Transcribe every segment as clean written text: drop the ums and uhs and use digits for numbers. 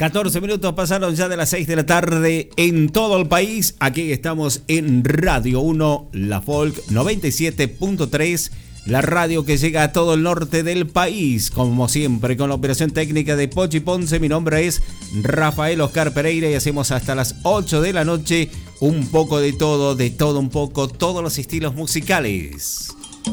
14 minutos pasaron ya de las 6 de la tarde en todo el país. Aquí estamos en Radio 1, La Folk 97.3, la radio que llega a todo el norte del país. Como siempre, con la operación técnica de Pochi Ponce. Mi nombre es Rafael Oscar Pereira y hacemos hasta las 8 de la noche un poco de todo un poco, todos los estilos musicales.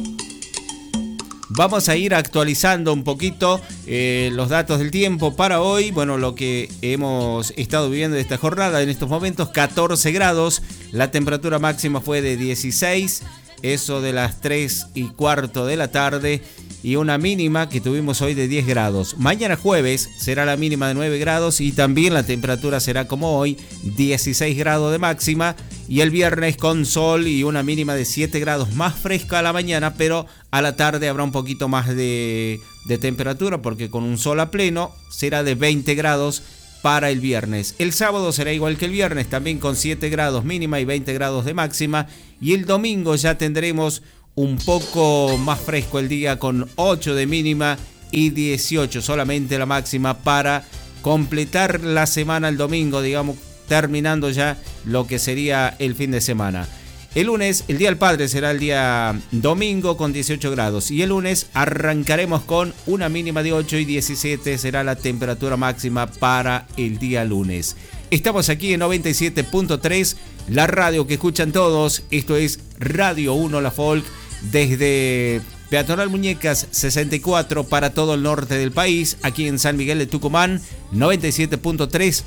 Vamos a ir actualizando un poquito los datos del tiempo para hoy. Bueno, lo que hemos estado viviendo de esta jornada en estos momentos, 14 grados. La temperatura máxima fue de 16, eso de las 3:15 de la tarde. Y una mínima que tuvimos hoy de 10 grados. Mañana jueves será la mínima de 9 grados y también la temperatura será como hoy, 16 grados de máxima. Y el viernes con sol y una mínima de 7 grados, más fresca a la mañana, pero a la tarde habrá un poquito más de temperatura porque con un sol a pleno será de 20 grados para el viernes. El sábado será igual que el viernes, también con 7 grados mínima y 20 grados de máxima. Y el domingo ya tendremos un poco más fresco el día con 8 de mínima y 18 solamente la máxima para completar la semana el domingo, digamos, terminando ya lo que sería el fin de semana. El lunes, el Día del Padre, será el día domingo con 18 grados. Y el lunes arrancaremos con una mínima de 8 y 17 será la temperatura máxima para el día lunes. Estamos aquí en 97.3, la radio que escuchan todos. Esto es Radio 1 La Folk, desde Peatonal Muñecas 64 para todo el norte del país. Aquí en San Miguel de Tucumán, 97.3,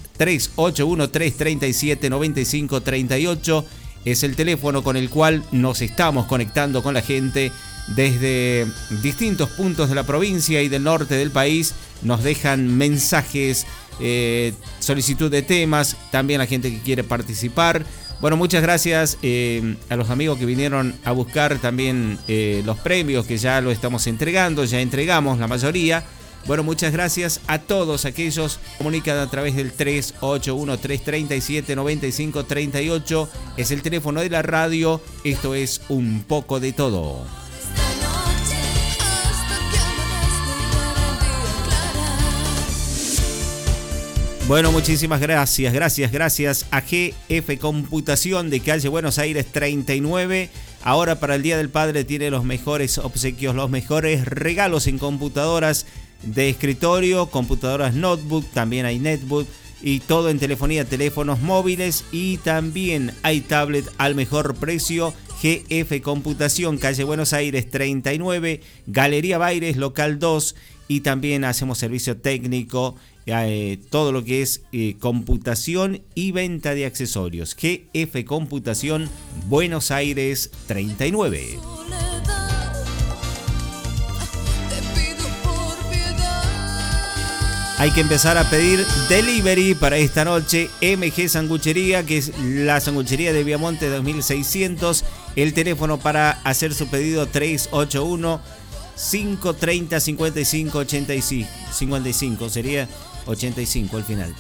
381-337-9538 es el teléfono con el cual nos estamos conectando con la gente desde distintos puntos de la provincia y del norte del país. Nos dejan mensajes, solicitud de temas, también la gente que quiere participar. Bueno, muchas gracias a los amigos que vinieron a buscar también los premios, que ya lo estamos entregando, ya entregamos la mayoría. Bueno, muchas gracias a todos aquellos que comunican a través del 381-337-9538. Es el teléfono de la radio. Esto es Un Poco de Todo. Bueno, muchísimas gracias a GF Computación de calle Buenos Aires 39. Ahora para el Día del Padre tiene los mejores obsequios, los mejores regalos en computadoras de escritorio, computadoras notebook, también hay netbook y todo en telefonía, teléfonos móviles y también hay tablet al mejor precio. GF Computación, calle Buenos Aires 39, Galería Baires, local 2 y también hacemos servicio técnico. Todo lo que es computación y venta de accesorios. GF Computación, Buenos Aires 39. Hay que empezar a pedir delivery para esta noche. MG Sanguchería, que es la sanguchería de Viamonte 2600. El teléfono para hacer su pedido 381-530-5585 sería 85 al final.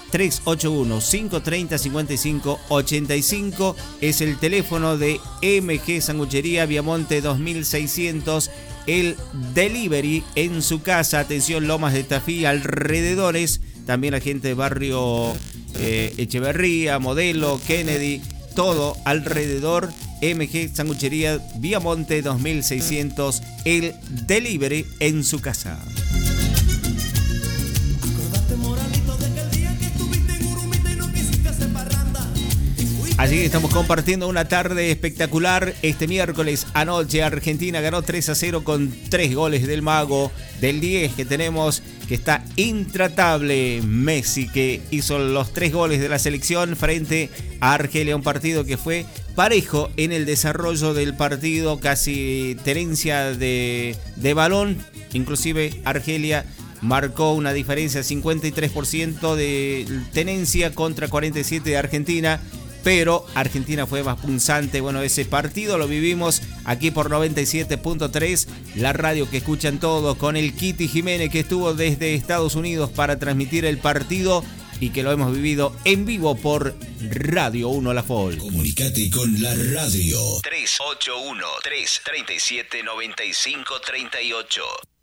381-530-5585 es el teléfono de MG Sanguchería Viamonte 2600. El delivery en su casa. Atención, Lomas de Tafí, alrededores. También la gente de barrio Echeverría, Modelo, Kennedy, todo alrededor. MG Sanguchería Viamonte 2600. El delivery en su casa. Así que estamos compartiendo una tarde espectacular. Este miércoles anoche Argentina ganó 3-0 con 3 goles del mago, del 10 que tenemos, que está intratable. Messi, que hizo los 3 goles de la selección frente a Argelia. Un partido que fue parejo en el desarrollo del partido, casi tenencia de balón. Inclusive Argelia marcó una diferencia de 53% de tenencia contra 47% de Argentina. Pero Argentina fue más punzante. Bueno, ese partido lo vivimos aquí por 97.3, la radio que escuchan todos, con el Kitty Jiménez, que estuvo desde Estados Unidos para transmitir el partido y que lo hemos vivido en vivo por Radio 1 La Folk. Comunicate con la radio. 381-337-9538.